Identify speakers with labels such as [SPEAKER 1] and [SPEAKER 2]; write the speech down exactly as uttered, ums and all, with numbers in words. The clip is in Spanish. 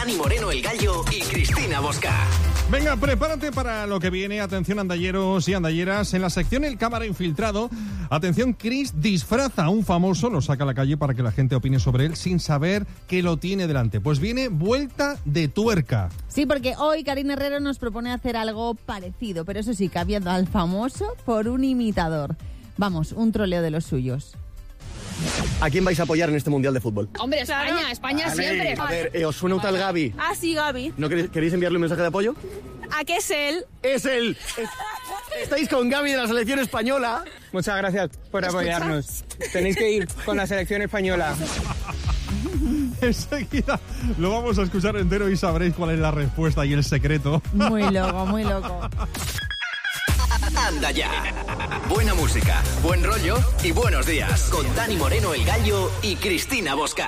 [SPEAKER 1] Dani Moreno, el Gallo, y Cristina Bosca.
[SPEAKER 2] Venga, prepárate para lo que viene. Atención, andalleros y andalleras. En la sección El Cámara Infiltrado, atención, Chris disfraza a un famoso, lo saca a la calle para que la gente opine sobre él sin saber que lo tiene delante. Pues viene vuelta de tuerca.
[SPEAKER 3] Sí, porque hoy Karina Herrero nos propone hacer algo parecido, pero eso sí, cambiando al famoso por un imitador. Vamos, un troleo de los suyos.
[SPEAKER 4] ¿A quién vais a apoyar en este Mundial de Fútbol?
[SPEAKER 5] Hombre, España,
[SPEAKER 6] Claro.
[SPEAKER 5] España
[SPEAKER 4] A ver,
[SPEAKER 5] siempre.
[SPEAKER 4] A ver, eh, ¿os suena un tal Gavi?
[SPEAKER 6] Ah, sí, Gaby.
[SPEAKER 4] ¿No queréis, queréis enviarle un mensaje de apoyo?
[SPEAKER 6] ¿A qué es él?
[SPEAKER 4] ¡Es él! Es- estáis con Gavi de la selección española.
[SPEAKER 7] Muchas gracias por apoyarnos. Tenéis que ir con la selección española.
[SPEAKER 2] Enseguida lo vamos a escuchar entero y sabréis cuál es la respuesta y el secreto.
[SPEAKER 3] Muy loco, muy loco.
[SPEAKER 1] Anda ya. Buena música, buen rollo y buenos días. Con Dani Moreno, el Gallo, y Cristina Bosca.